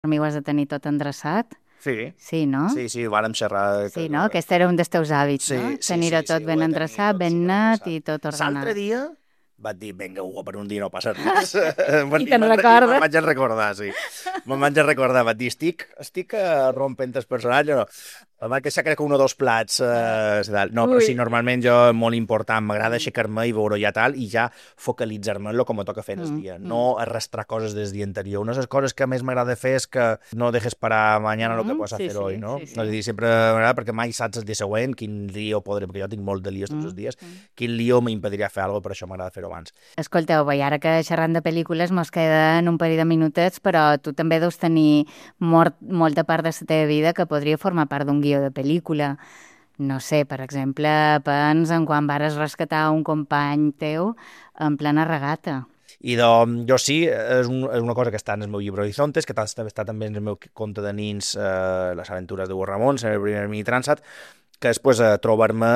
Per mi ho has de tenir tot endreçat. Sí. Sí, no? Sí, ho vàrem xerrar. Sí, no? Aquest era un dels teus hàbits, no? Tenir-ho tot ben endreçat, ben net i tot ordenat. L'altre dia vaig dir, vinga, Hugo, per un dia no passa res. I te'n recordes? Me'n vaig a recordar, sí. Me'n vaig a recordar, vaig dir, estic rompent el personatge, no? Em vaig queixar crec que un o dos plats. No, però sí, normalment jo, molt important, m'agrada aixecar-me i veure ja tal, i ja focalitzar-me en el que me toca fer en el dia, no arrastrar coses des del dia anterior. Una de les coses que més m'agrada fer és que no dejes para mañana lo que puedes hacer hoy, no? És a dir, sempre m'agrada perquè mai saps el dia següent quin lío podré, perquè jo tinc molt de líos tots els dies, quin lío m'impedirà fer alguna cosa, per això m'agrada fer-ho abans. Escolteu, i ara que xerrant de pel·lícules mos queden un parell de minutets, però tu també deus tenir molta part de la teva vida que podria formar part d'un guió de pel·lícula. No sé, per exemple, pens en quan vares rescatar un company teu en plena regata. I doncs, jo sí, és una cosa que està en el meu llibre Horizontes, que està també en el meu conte de nins, Les aventures de Hugo Ramón, en el primer mini Transat, que després trobar-me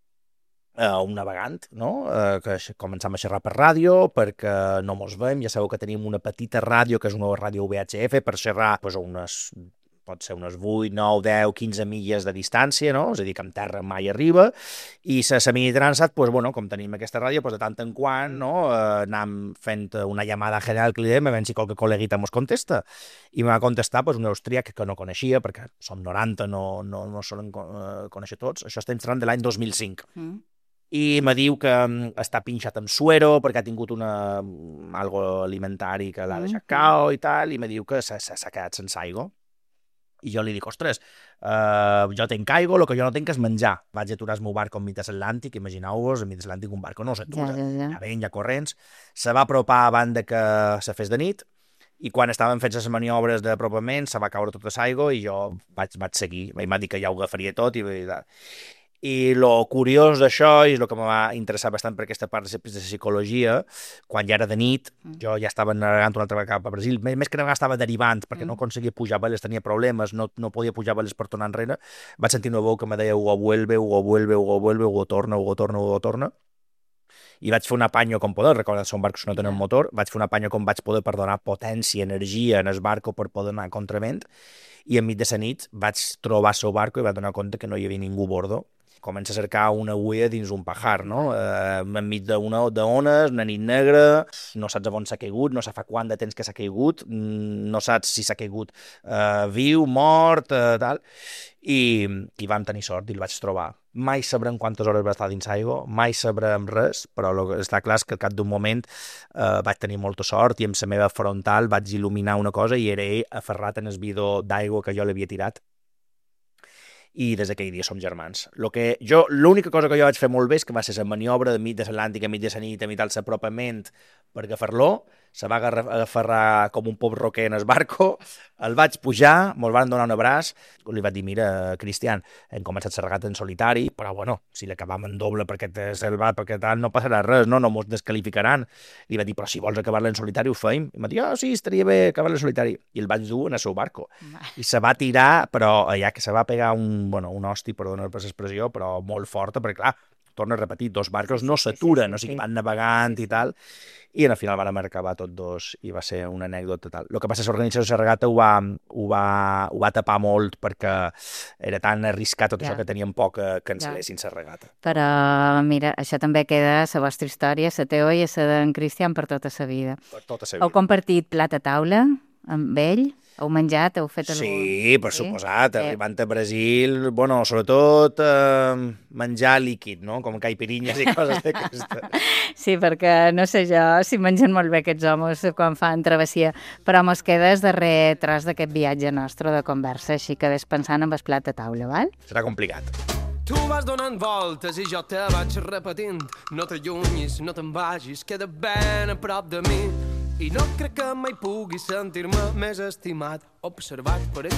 un navegant, no? Que començam a xerrar per ràdio, perquè no mos veiem, ja sabeu que tenim una petita ràdio, que és una ràdio VHF, per xerrar pot ser unes 8, 9, 10, 15 milles de distància, no? És a dir, que en terra mai arriba, i la mini Transat, com tenim aquesta ràdio, de tant en quant, no? Anam fent una llamada general que li dèiem, a veure si qualque col·leguita mos contesta. I m'ha contestat un austríac que no coneixia, perquè som 90, no solen conèixer tots. Això estem parlant de l'any 2005. I me diu que està pinxat amb suero perquè ha tingut algo alimentari que l'ha deixat cao i tal, i me diu que s'ha quedat sense aigua. I jo li dic, ostres, jo tenc aigua, el que jo no tenc és menjar. Vaig aturar el meu barco enmig de l'Atlàntic, imagineu-vos, enmig de l'Atlàntic un barco no s'atura, ja ven, hi ha corrents. Se va apropar abans que se fes de nit, i quan estaven fent les maniobres d'apropament se va caure tota l'aigua i jo vaig seguir. M'ha dit que ja ho agafaria tot i el curiós d'això, i el que em va interessar bastant per aquesta part de psicologia, quan ja era de nit, jo ja estava navegant una altra vegada cap a Brasil, més que navegar estava derivant, perquè no aconseguia pujar veles, tenia problemes, no podia pujar veles per tornar enrere, vaig sentir una veu que me deia Hugo vuelve, Hugo vuelve, Hugo vuelve, Hugo torna, Hugo torna, Hugo torna, i vaig fer un apanyo com poder, recorda, són barcos que no tenen motor, vaig fer un apanyo com vaig poder per donar potència, energia en el barco per poder anar a contravent, i enmig de la nit vaig trobar el seu barco i vaig donar compte que no hi havia ningú a bordo. Comença a cercar una agulla dins un pajar, no? Enmig d'ones, una nit negra, no saps on s'ha caigut, no sap fa quant de temps que s'ha caigut, no saps si s'ha caigut viu, mort, tal, i vam tenir sort i el vaig trobar. Mai sabrem quantes hores va estar dins aigua, mai sabrem res, però està clar que al cap d'un moment vaig tenir molta sort i amb la meva frontal vaig il·luminar una cosa i era ell aferrat en el bidó d'aigua que jo l'havia tirat. I des d'aquell dia som germans. L'única cosa que jo vaig fer molt bé és que va ser la maniobra de mig de l'Atlàntic, a mig de la nit, a mig del apropament per agafar-lo, se va aferrar com un pop roquer en el barco, el vaig pujar, mos van donar un abraç, li vaig dir, mira, Cristian, hem començat la regata en solitari, però bueno, si l'acabam en doble perquè perquè tal, no passarà res, no mos descalificaran. Li vaig dir, però si vols acabar-la en solitari ho feim. I em va dir, sí, estaria bé acabar-la en solitari. I el vaig dur en el seu barco. I se va tirar, però allà que se va pegar un hosti, perdona per l'expressió, però molt forta, perquè clar, torno a repetir, dos barcos no s'aturen, o sigui, van navegant i tal, i al final van acabar tots dos i va ser una anècdota tal. El que passa és que l'organització de la regata ho va tapar molt perquè era tan arriscat tot això que teníem por que cancel·lessin la regata. Però mira, això també queda la vostra història, la teva i la d'en Cristian per tota la vida. Per tota la vida. Heu compartit plat a taula amb ell? Heu menjat? Heu fet algú? Sí, per suposat, arribant a Brasil, sobretot menjar líquid, no? Com caipirinhas i coses d'aquestes. Sí, perquè no sé jo si mengen molt bé aquests homes quan fan travessia, però mos queda el darrer tros d'aquest viatge nostre de conversa, així que ves pensant en el plat a taula, val? Serà complicat. Tu vas donant voltes i jo te vaig repetint, no t'allunyis, no te'n vagis, queda ben a prop de mi. I no crec que mai pugui sentir-me més estimat, observat per